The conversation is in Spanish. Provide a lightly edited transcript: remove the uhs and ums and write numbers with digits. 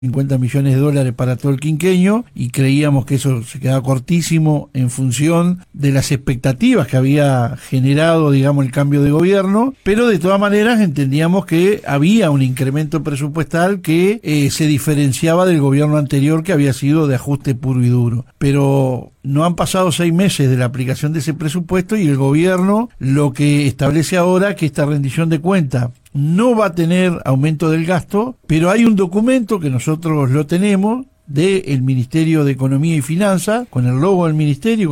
50 millones de dólares para todo el quinquenio, y creíamos que eso se quedaba cortísimo en función de las expectativas que había generado, digamos, el cambio de gobierno, pero de todas maneras entendíamos que había un incremento presupuestal que se diferenciaba del gobierno anterior, que había sido de ajuste puro y duro. Pero no han pasado 6 meses de la aplicación de ese presupuesto y el gobierno lo que establece ahora que esta rendición de cuentas no va a tener aumento del gasto, pero hay un documento que nosotros lo tenemos del Ministerio de Economía y Finanzas, con el logo del ministerio,